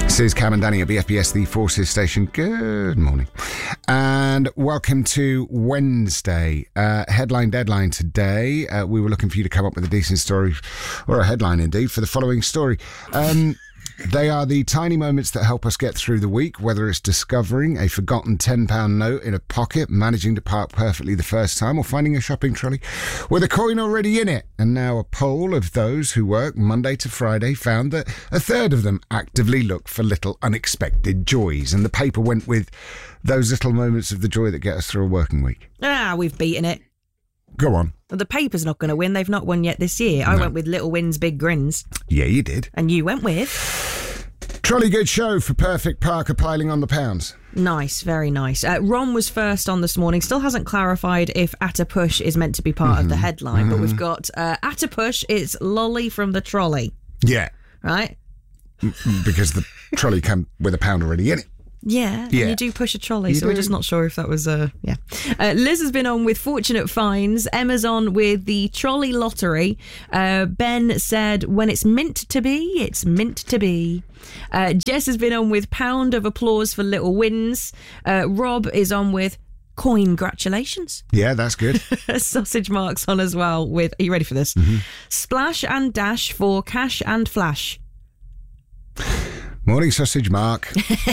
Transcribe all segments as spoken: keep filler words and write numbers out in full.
This is Cam and Danny at B F B S, the Forces Station. Good morning. And welcome to Wednesday. Uh, headline deadline today. Uh, we were looking for you to come up with a decent story, or a headline indeed, for the following story. Um... They are the tiny moments that help us get through the week, whether it's discovering a forgotten ten pound note in a pocket, managing to park perfectly the first time, or finding a shopping trolley with a coin already in it. And now a poll of those who work Monday to Friday found that a third of them actively look for little unexpected joys. And the paper went with those little moments of the joy that get us through a working week. Ah, we've beaten it. Go on. The paper's not going to win. They've not won yet this year. I No. went with Little Wins, Big Grins. Yeah, you did. And you went with? Trolley good show for perfect Parker piling on the pounds. Nice, very nice. Uh, Ron was first on this morning. Still hasn't clarified if At a Push is meant to be part mm-hmm. of the headline, mm-hmm. but we've got uh, At a Push, it's Lolly from the trolley. Yeah. Right? Because the trolley came with a pound already in it. Yeah, yeah. And you do push a trolley, You so do. we're just not sure if that was, uh, yeah. Uh, Liz has been on with Fortunate Finds. Emma's on with the trolley lottery. Uh, Ben said, when it's meant to be, it's meant to be. Uh, Jess has been on with Pound of Applause for Little Wins. Uh, Rob is on with Coin Congratulations. Yeah, that's good. Sausage Mark's on as well with, are you ready for this? Mm-hmm. Splash and Dash for Cash and Flash. Morning, Sausage Mark.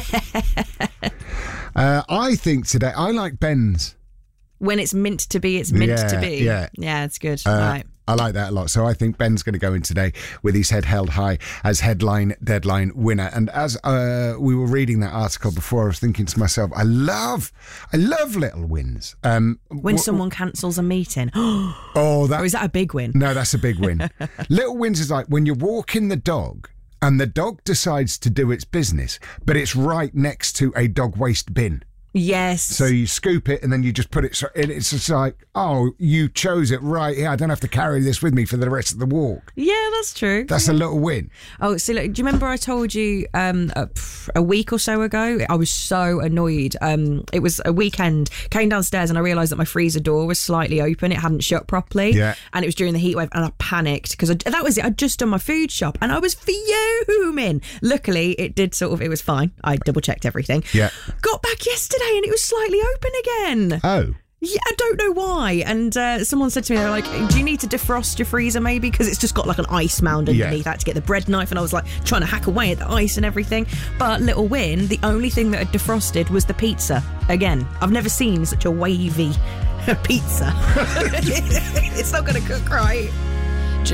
uh, I think today, I like Ben's. When it's meant to be, it's meant yeah, to be. Yeah, yeah, it's good. Uh, right. I like that a lot. So I think Ben's going to go in today with his head held high as headline deadline winner. And as uh, we were reading that article before, I was thinking to myself, I love, I love little wins. Um, when w- someone cancels a meeting. oh, that or is that a big win? No, that's a big win. Little wins is like when you're walking the dog and the dog decides to do its business, but it's right next to a dog waste bin. Yes. So you scoop it and then you just put it, so it's just like, oh, you chose it right here. I don't have to carry this with me for the rest of the walk. Yeah, that's true. That's a little win. Oh, so look, do you remember I told you um, a, a week or so ago? I was so annoyed. Um, it was a weekend, came downstairs and I realised that my freezer door was slightly open. It hadn't shut properly. Yeah. And it was during the heat wave and I panicked because that was it. I'd just done my food shop and I was fuming. Luckily, it did sort of, it was fine. I double checked everything. Yeah. Got back yesterday and it was slightly open again. Oh. Yeah, I don't know why. And uh, someone said to me, they were like, do you need to defrost your freezer maybe? Because it's just got like an ice mound underneath. Yeah. I had to get the bread knife and I was like trying to hack away at the ice and everything. But little win, the only thing that had defrosted was the pizza. Again, I've never seen such a wavy pizza. It's not going to cook right.